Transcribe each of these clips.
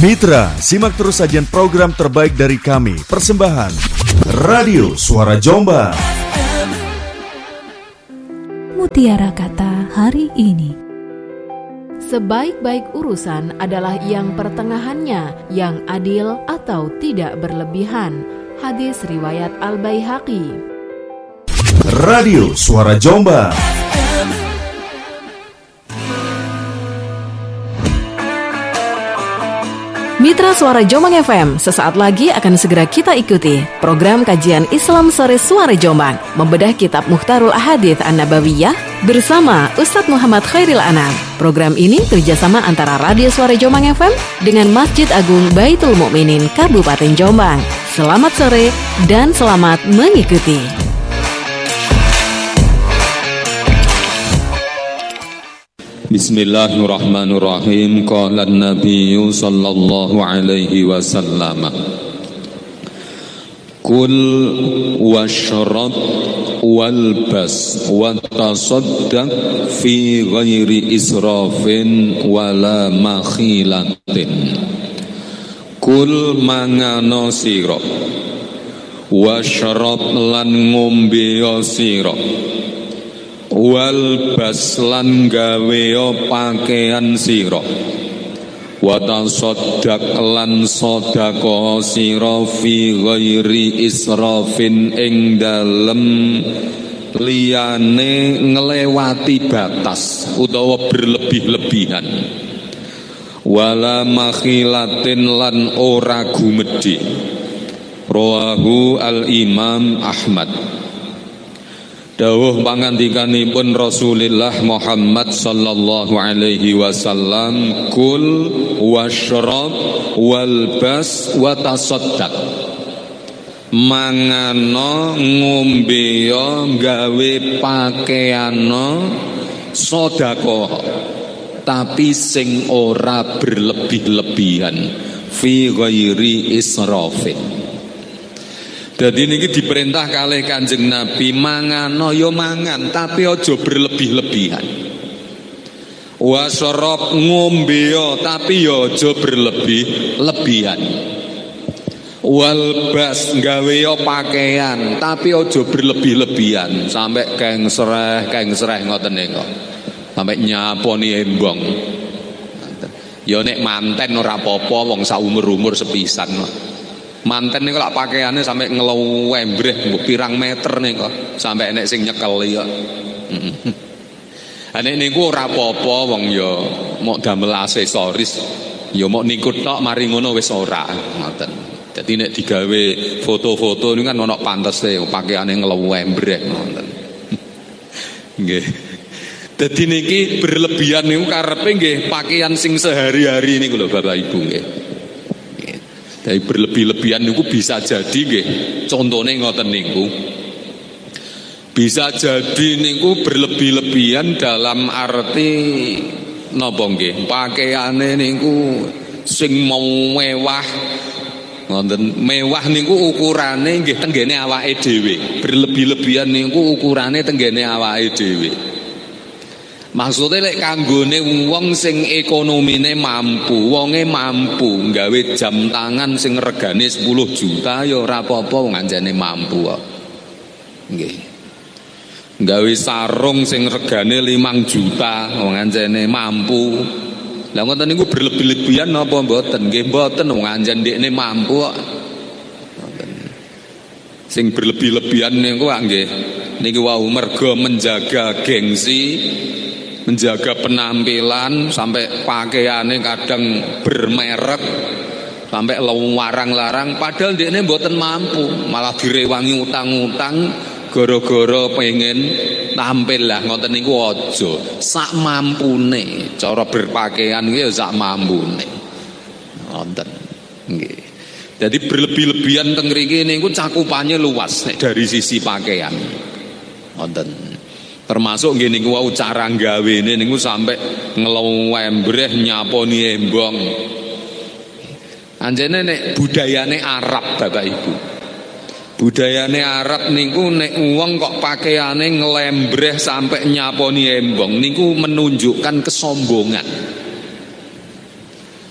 Mitra, simak terus sajian program terbaik dari kami. Persembahan Radio Suara Jombang. Mutiara kata hari ini. Sebaik-baik urusan adalah yang pertengahannya, yang adil atau tidak berlebihan. Hadis riwayat Al-Baihaqi. Radio Suara Jombang. Mitra Suara Jombang FM, sesaat lagi akan segera kita ikuti program kajian Islam Sore Suara Jombang, membedah kitab Mukhtarul Ahadits An-Nabawiyah bersama Ustadz Muhammad Khairil Anam. Program ini kerjasama antara Radio Suara Jombang FM dengan Masjid Agung Baitul Mukminin Kabupaten Jombang. Selamat sore dan selamat mengikuti. Bismillahirrahmanirrahim. Qala an-nabiy sallallahu alaihi wasallam, Kul washrab walbas wa tasaddaq fi ghairi israfin wala makhilatin. Kul mangano sira, washrab lan ngombe sira, wal baslan gawe pakaian sira, wa tasaddaq lan sedekah sira fi ghairi israfin ing dalem liyane nglewati batas utawa berlebih-lebihan, wala makhilatin lan ora gumedhe. Rawahu al-Imam Ahmad. Dawuh pangandikanipun Rasulullah Muhammad sallallahu alaihi wasallam, Kul washrab walbas wa tasaddaq. Mangano ngombeyo gawe pakaiano sedekah, tapi sing ora berlebih-lebihan, fi ghairi israfin. Jadi ini diperintah kalih Kanjeng Nabi, mangano yo mangan tapi ojo berlebih-lebihan. Wasorob ngombe yo tapi yo ojo berlebih-lebihan. Walbas gawe yo pakaian tapi ojo berlebih-lebihan sampai keng sereh ngoten niku. Sampai nyaponi embong. Yo nek manten ora apa-apa wong saumur-umur sepisan. Manten niku lak pakaiane sampai ngelewembreh mbok pirang meter niku sampai nek sing nyekel ya. Nek niku ora apa-apa wong ya mok damel aksesoris ya mok niku tok mari ngono wis ora ngoten. Dadi nek digawe foto-foto niku kan ana pantese pakaiane ngelewembreh ngoten. Nggih. Dadi niki berlebihan niku karepe nggih pakaian sing sehari-hari niku lho Bapak Ibu nggih. Dari berlebih-lebihan niku bisa jadi nggih. Contone ngoten niku. Bisa jadi niku berlebih-lebihan dalam arti napa nggih? Pakaiane niku sing mewah. Ngoten mewah niku ukurane nggih tenggene awake dhewe. Berlebih-lebihan niku ukurane tenggene awake dhewe. Maksudnya lek kanggone wong sing ekonomine mampu, wonge mampu nggawe jam tangan sing regane 10 juta ya ora apa-apa wong anjane mampu kok. Nggih. Nggawe sarung sing regane 5 juta wong anjane mampu. Lah ngoten niku berlebih-lebihan napa mboten? Nggih mboten wong anjen ndekne mampu kok. Sing berlebih-lebihan niku nggih niki wau mergo menjaga gengsi, menjaga penampilan, sampai pakaiannya kadang bermerek, sampai larang-larang, padahal dia ini mboten mampu, malah direwangi utang-utang, goro-goro pengen tampil lah, ngoten niku aja, sak mampune, cara berpakaian ya sak mampune, ngoten, nggih. Jadi berlebih-lebihan teng mriki niku cakupannya luas dari sisi pakaian, ngoten. Termasuk nggih niku wau cara gawene niku sampai ngelewembreh nyaponi embong. Anjene nek budayane Arab Bapak Ibu. Budayane Arab niku nek wong kok pakaiane ngelembreh sampai nyaponi embong niku menunjukkan kesombongan.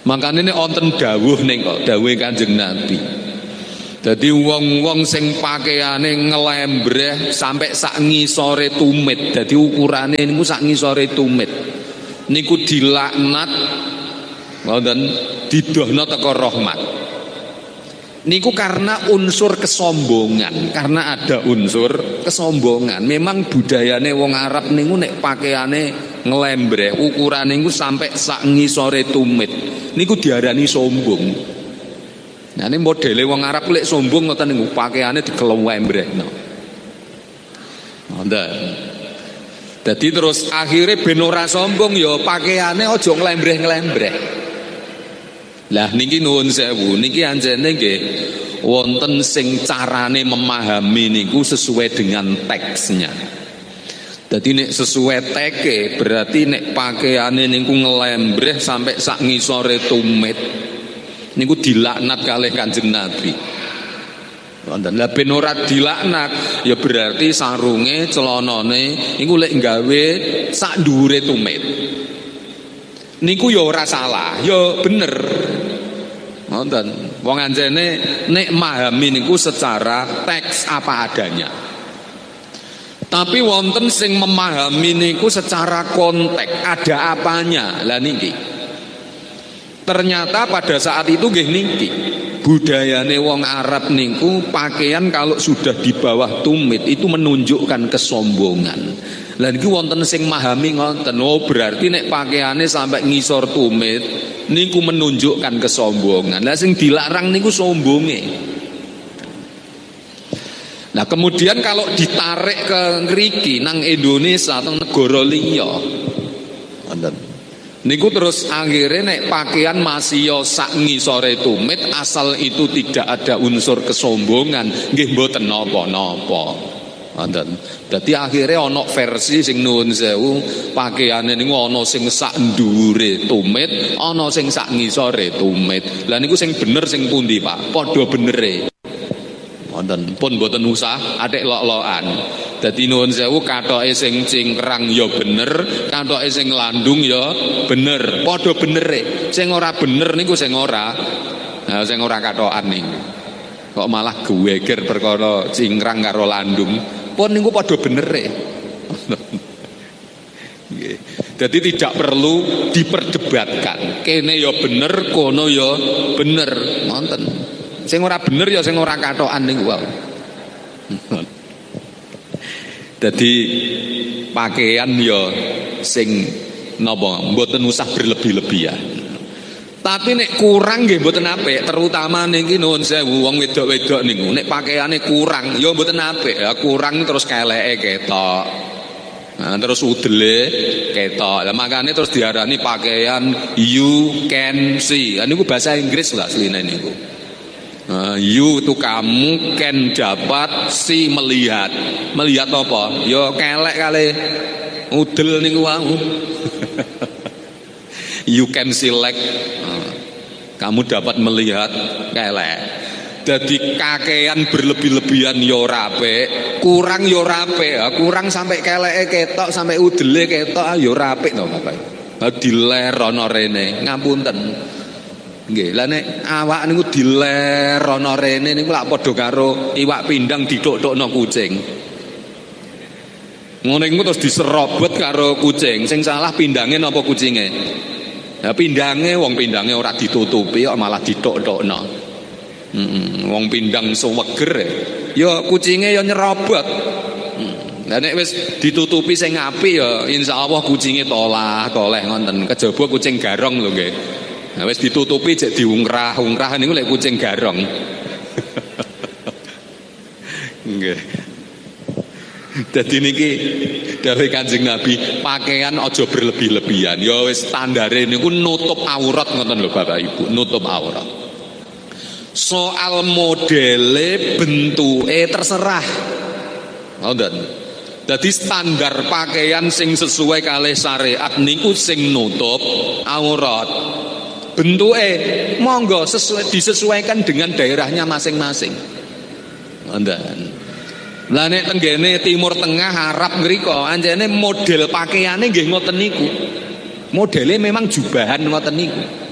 Makane nek wonten dawuh ning kok dawuhe Kanjeng Nabi. Dadi wong-wong sing pakaiane ngelembreh sampai sak ngisore tumit. Dadi ukurane niku sak ngisore tumit. Niku dilaknat ngoten didohno teko rahmat. Niku karena unsur kesombongan, karena ada unsur kesombongan. Memang budayane wong Arab niku nek pakaiane ngelembreh, ukurane niku sampai sak ngisore tumit. Niku diarani sombong. Nah ini modele wong Arab lek sombong ngoten niku pakaiane dikelembrekno. Ngoten. Dadi terus akhirnya ben ora sombong ya pakaiane aja nglembreh-nglembreh. Lah niki nuwun sewu, niki anjene nggih wonten sing carane memahami niku sesuai dengan teksnya. Dadi nek sesuai teke berarti nek pakaiane niku ngelembreh sampai sak ngisore tumit. Niku dilaknat kalih Kanjeng Nabi. Wonten lah ben ora dilaknat ya berarti sarunge celanane niku lek gawe sak dhuwure tumit. Niku ya ora salah, ya bener. Wonten wong anjene nek memahami niku secara teks apa adanya. Tapi wonten sing memahami niku secara konteks, ada apanya. Lah niki ternyata pada saat itu nggih niki budayane wong Arab niku pakaian kalau sudah di bawah tumit itu menunjukkan kesombongan. Lah niki wonten sing mahami ngoten, oh berarti nek pakaiane sampai ngisor tumit niku menunjukkan kesombongan. Lah sing dilarang niku sombonge. Nah kemudian kalau ditarik ke ngriki nang Indonesia atau negara liya niku terus akhirnya nek pakaian masih yo sak ngisore tumit asal itu tidak ada unsur kesombongan nggih mboten napa-napa. Wonten. Dadi akhirnya ana versi sing nuwun sewu pakaiane niku ana sing sak ndhuwure tumit, ana sing sak ngisore tumit. Lah niku sing bener sing pundi, Pak? Padha benere. Wonten pun mboten usah atik lok-lokan. Dadi nuwun sewu kathoke sing cingkrang ya bener, kathoke sing landung ya bener, padha benere. Sing ora bener niku sing ora kathokan niku. Kok malah geweger perkara cingkrang karo landung, pun niku padha benere. Nggih. Dadi tidak perlu diperdebatkan. Kene ya bener, kono ya bener. Wonten. Sing ora bener ya sing ora kathokan niku wae. Dadi pakaian ya sing napa mboten usah berlebih-lebihan. Tapi nek kurang nggih mboten apik, terutama niki nuwun sewu wong wedok-wedok niku nek pakaiane kurang ya mboten apik. Ya kurang terus keleke ketok. Nah, terus udele ketok. Lah makane terus diarani pakaian you can see. Lah niku bahasa Inggris lho asline niku. You itu kamu, can dapat, si melihat. Melihat apa? Ya kelek kali udel niku wae. You can select. Kamu dapat melihat kelek. Jadi kakean berlebih-lebihan ya ora apik, kurang ya ora apik. Kurang sampai keleke ketok, sampai udele ketok ya ora apik to, Bapak. Diler ana rene, ngapunten. Nggih, lah nek awak niku diler ana rene niku lak padha karo iwak pindang dithuk-thukno kucing. Ngono iku terus diserobot karo kucing. Sing salah pindange napa kucinge? Ya pindange, wong pindange ora ditutupi kok malah dithuk-thukno. Wong pindang seweger ya kucinge ya nyerobot. Lah nek wis ditutupi sing apik ya insyaallah kucinge toleh ngoten. Kejaba kucing garong lho nggih. Nah wis ditutupi cek diungkrah-ungkrah niku lek kucing garong. Nggih. Dadi niki dawuh Kanjeng Nabi, pakaian aja berlebih-lebihan. Ya wis standare niku nutup aurat ngoten lho Bapak Ibu, nutup aurat. Soal modele bentuke terserah. Ngoten. Dadi standar pakaian sing sesuai kalih syariat niku sing nutup aurat. Bentuke monggo disesuaikan dengan daerahnya masing-masing. Ngoten. Lah nek tenggene Timur Tengah Arab ngriko anjene model pakaiane nggih ngoten niku. Modele memang jubahan ngoten niku.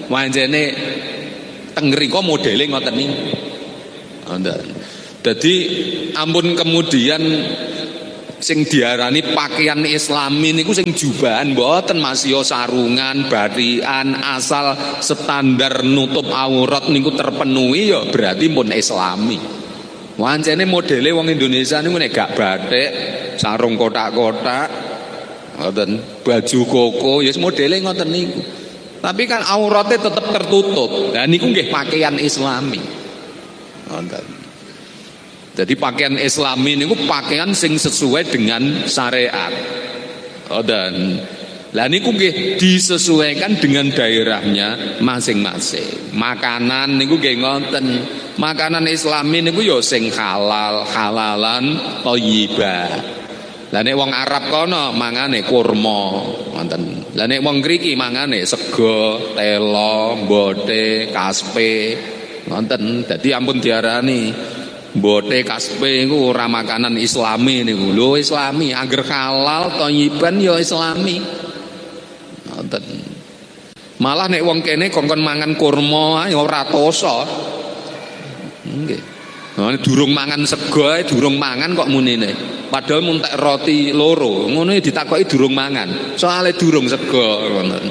Wancene teng mriko modele ngoten niku. Ngoten. Dadi ampun kemudian sing diarani pakaian Islami niku sing jubahan mboten Mas yo sarungan, batikan, asal standar nutup aurat niku terpenuhi ya berarti pun Islami. Wancene modele wong Indonesia niku nek gak batik, sarung kotak-kotak, ngoten, baju koko ya modele ngoten niku. Tapi kan auratnya tetap tertutup. Lah niku nggih pakaian Islami. Ngoten. Jadi pakaian Islami niku pakaian sing sesuai dengan syariat. Dan lah niku nggih disesuaikan dengan daerahnya masing-masing. Makanan niku nggih ngoten. Makanan Islami niku ya sing halal, halalan thayyibah. Lah nek wong Arab kono mangane kurma, ngoten. Lah nek wong mriki mangane sego, telo, bote, kaspe, ngoten. Dadi ampun diarani bote kaspe niku ora makanan Islami niku. Lho Islami, angger halal thayyiban ya Islami. Ngoten. Malah nek wong kene kongkon mangan kurma ya ora tosa. Nggih. Nah, durung mangan sego ae durung mangan kok munine. Padahal muntek roti loro, ngono ditakoki durung mangan. Soale durung sego ngoten.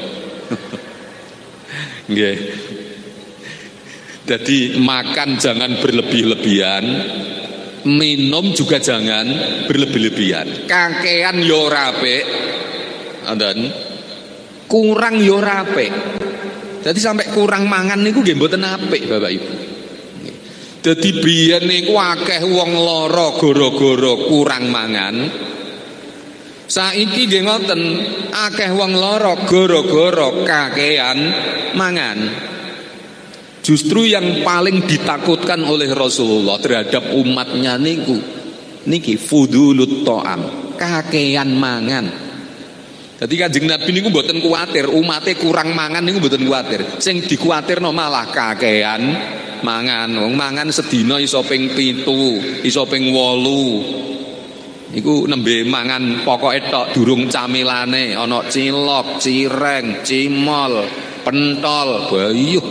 Nggih. Jadi makan jangan berlebih-lebihan, minum juga jangan berlebih-lebihan. Kakean yo ora apik, dan kurang yo ora apik. Jadi sampai kurang mangan niku nggih mboten apik Bapak Ibu. Jadi biyen niku akeh wong lara gara-gara kurang mangan. Saiki nggih ngoten, akeh wong lara gara-gara kakean mangan. Justru yang paling ditakutkan oleh Rasulullah terhadap umatnya niku niki fudulut ta'am, kakean mangan. Jadi Kanjeng Nabi niku mboten kuwatir umate kurang mangan niku mboten kuwatir. Sing dikuwatirno malah kakean mangan. Wong mangan sedina iso ping 7, iso ping 8. Iku nembe mangan pokoke tok durung camilane, ana cilok, cireng, cimol, pentol, bayuh.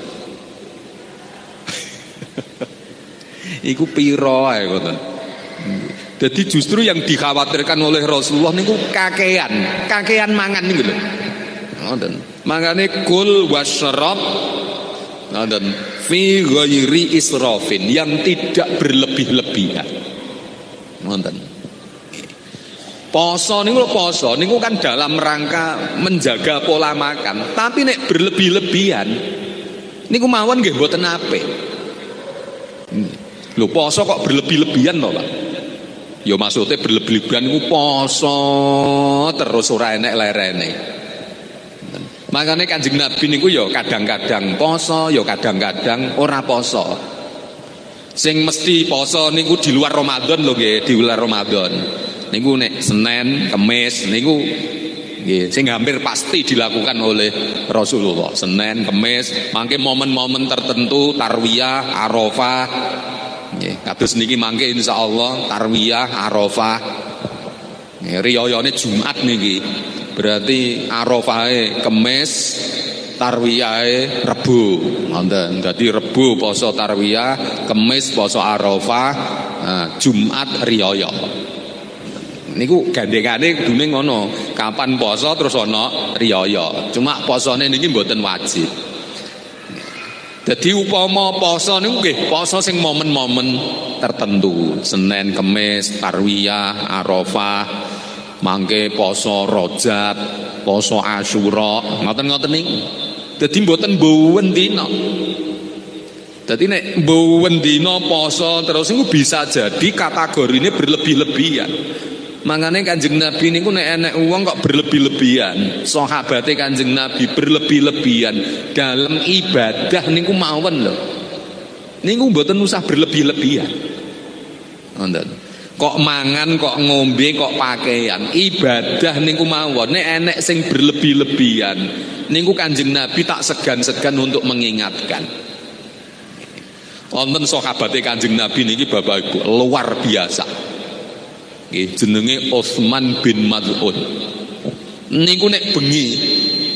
Iku piro ae ngoten. Jadi justru yang dikhawatirkan oleh Rasulullah niku kakean mangan niku lho. Ngoten. Mangane kul wasyrab ngoten fi ghairi israfin, yang tidak berlebih-lebihan. Ngoten. Poso niku kan dalam rangka menjaga pola makan, tapi nek berlebih-lebihan niku mawon nggih mboten apik. Lho poso kok berlebih-lebihan to, Pak? Ya maksudnya berlebih-lebihan niku poso terus ora enek lerene. Makane Kanjeng Nabi niku ya kadang-kadang poso, ya kadang-kadang ora poso. Sing mesti poso niku di luar Ramadan lho nggih, di luar Ramadan. Niku nek Senin, Kamis niku nggih sing hampir pasti dilakukan oleh Rasulullah. Senin, Kamis, mangke momen-momen tertentu tarwiyah, Arafah. Nggih, kados niki mangke insyaallah tarwiyah, Arafah. Nggih, riyayane Jumat niki. Berarti Arafahe Kamis, tarwiyahe Rebo. Ngoten. Dadi Rebo poso tarwiyah, Kamis poso Arafah, Jumat riyaya. Niku gandengane kudune ngono. Kapan poso terus ana riyaya. Cuma posone niki mboten wajib. Jadi upama poso niku nggih poso sing momen-momen tertentu, Senin, Kamis, tarwiyah, Arafah, mangke poso Rajab, poso Asyura, ngoten-ngoten niku. Dadi mboten mbuwen dina. Dadi nek mbuwen dina poso terus niku bisa jadi kategorine berlebih-lebihan. Mangane Kanjeng Nabi niku nek enek wong kok berlebih-lebihan, sahabate Kanjeng Nabi berlebih-lebihan dalam ibadah niku mawon lho. Niku mboten usah berlebih-lebihan. Ngoten. Kok mangan, kok ngombe, kok pakaian, ibadah niku mawon. Nek enek sing berlebih-lebihan, niku Kanjeng Nabi tak segan-segan untuk mengingatkan. Wonten sahabate Kanjeng Nabi niki Bapak Ibu luar biasa. Jenenge Utsman bin Maz'un. Niku nek bengi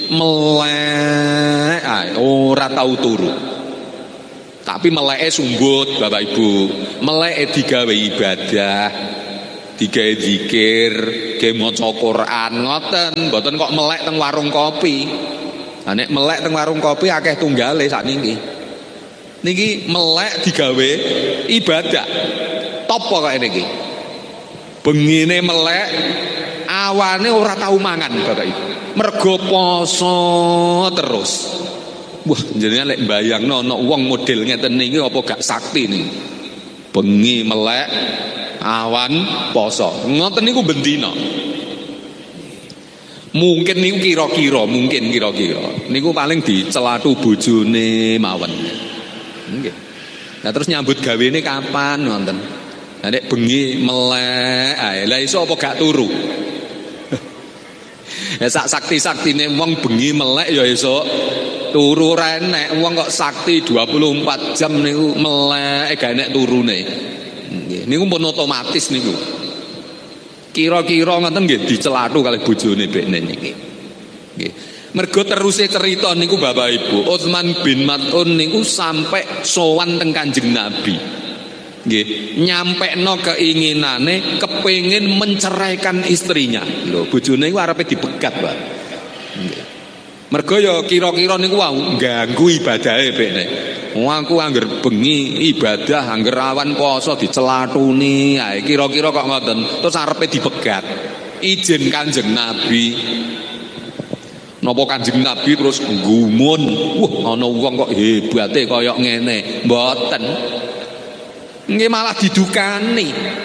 melek ae, ora tau turu. Tapi meleke sumbut Bapak Ibu, meleke digawe ibadah, digawe zikir, digawe maca Quran, ngoten, mboten kok melek teng warung kopi. Lah nek melek teng warung kopi akeh tunggale sakniki. Niki melek digawe ibadah. Top pokoke niki. Bengine melek, awane ora tau mangan Bapak Ibu. Mergo poso terus. Wah, jenengan lek mbayangno ana wong model ngeten niki apa gak sakti niki. Bengi melek, awan poso. Ngoten niku bendina. Mungkin niku kira-kira niku paling dicelatu bojone mawon. Nggih. Nah terus nyambut gawene kapan ngoten? Nah nek bengi melek ae, lah iso apa gak turu? Ya sak sakti-saktine wong bengi melek ya iso turu ra enek. Wong kok sakti 24 jam niku melek gak enek turune. Nggih, niku pun otomatis niku. Kira-kira ngoten nggih dicelatu kalih bojone bekne niki. Nggih. Mergo teruse cerita niku Bapak Ibu, Utsman bin Maz'un niku sampai sowan teng Kanjeng Nabi. Nggih, nyampekno keinginane kepengin menceraikan istrinya. Lho, bojone iku arepe dibegat, Pak. Nggih. Mergo ya kira-kira niku wau ganggu ibadahe bekne. Wong aku angger bengi ibadah, angger awan poso dicelatuni, ae kira-kira kok ngoten. Terus arepe dibegat. Izin Kanjeng Nabi. Napa Kanjeng Nabi terus gumun, wah ana wong kok hebate kaya ngene. Mboten. Nggih malah didukani.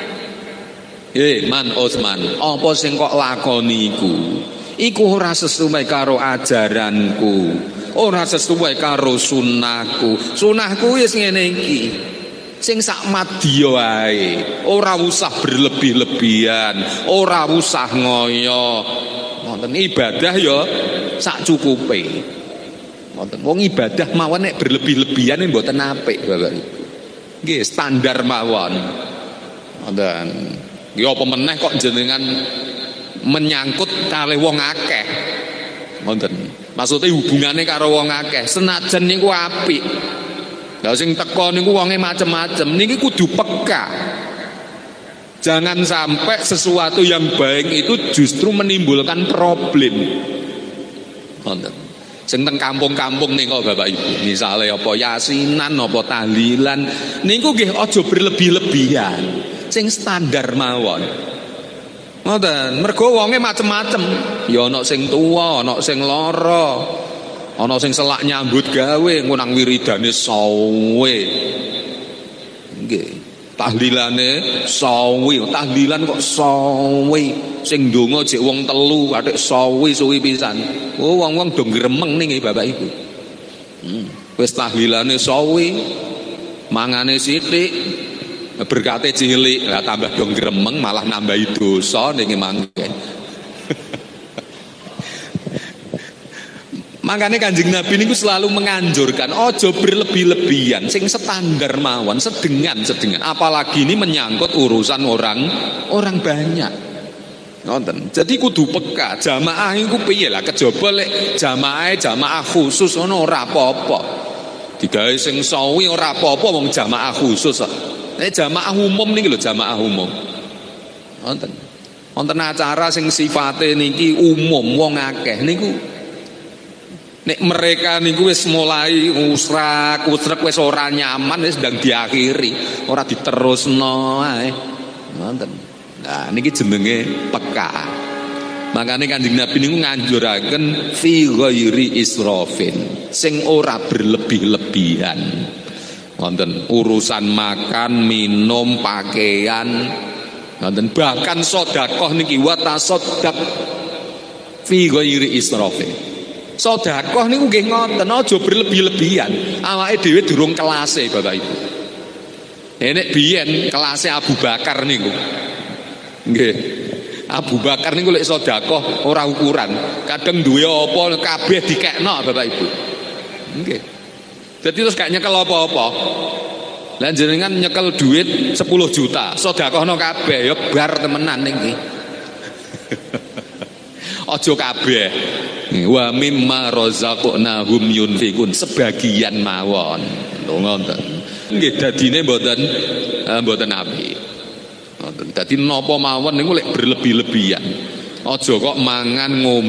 Man Utsman, apa sing kok lakoni iku? Iku ora sesuai karo ajaranku, ora sesuai karo sunnahku. Sunnahku wis ngene iki. Sing sak madya wae, ora usah berlebih-lebihan, ora usah ngoyo. Wonten ibadah ya sak cukupe. Wonten wong ibadah mawon nek berlebih-lebihan mboten apik, Bapak Ibu. Nggih, standar mawon. Wonten. Nggih apa meneh kok jenengan menyangkut kalih wong akeh. Wonten. Maksude hubungane karo wong akeh, senajan niku apik. Lah sing teko niku wonge macem-macem, niki kudu peka. Jangan sampai sesuatu yang baik itu justru menimbulkan problem. Wonten. Sing teng kampung-kampung niku Bapak Ibu, misale apa yasinan, apa tahlilan, niku nggih aja berlebih-lebihan. Sing standar mawon. Ngoten, mergo wonge macem-macem. Ya ana sing tuwa, ana sing lara. Ana sing selak nyambut gawe ngunang wiridane sawe. Nggih. Tahlilane sawi, tahlilan kok sawi. Sing ndonga jek wong telu, atik sawi suwi pisan. Oh wong-wong do gremeng ning Bapak Ibu. Wis tahlilane sawi, mangane sithik, berkate cilik, lah tambah do gremeng malah nambahi dosa ning mangken. Makanya Kanjeng Nabi niku selalu menganjurkan ojo berlebih-lebihan, sing standar mawon, sedengan. Apalagi ini menyangkut urusan orang banyak. Nonton. Jadi kudu peka, jamaah iku piye lah, kejaba lek jamaah khusus ngono ora apa-apa. Digawe sing sawi ora apa-apa wong jamaah khusus. Nek jamaah umum niki lho, jamaah umum. Nonton. Wonten acara sing sifate niki umum wong akeh niku. Nek mereka niku wis mulai usrak wis ora nyaman wis ndang diakhiri, ora diterusno ae. Ngoten. Nah niki jenenge peka. Makane Kanjeng Nabi niku nganjuraken fi ghairi israfin, sing ora berlebih-lebihan. Wonten urusan makan, minum, pakaian, wonten bahkan sedekah niki wa tasaddaq fi ghairi israfin. Sedekah niku nggih ngoten, aja berlebih-lebihan. Awake dhewe durung kelase, Bapak Ibu. Nek biyen kelase Abu Bakar niku. Nggih. Abu Bakar niku lek sedekah ora ukuran. Kadang duwe apa kabeh dikekno, Bapak Ibu. Nggih. Dadi terus gak nyekel apa-apa. Lah jenengan nyekel duit 10 juta, sedekahno kabeh ya bar temenan niki. Aja kabeh. Wa mimma razaqnahum yunfikun, sebagian mawon. Lho ngoten. Nggih dadine mboten apik. Ngoten. Dadi napa mawon niku lek berlebih-lebihan. Aja kok mangan ngombe